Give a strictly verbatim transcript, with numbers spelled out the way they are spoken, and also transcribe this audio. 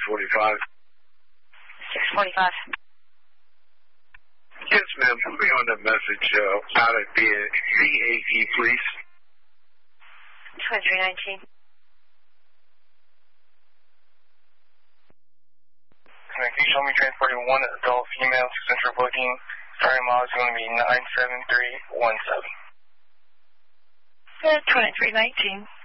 forty-five. six forty-five. Yes, ma'am. Put me on the message uh, out at B A E, please. twenty-three nineteen. Can you show me transporting one adult female to central booking? Starting mile is going to be nine seven three one seven. Uh, twenty-three nineteen.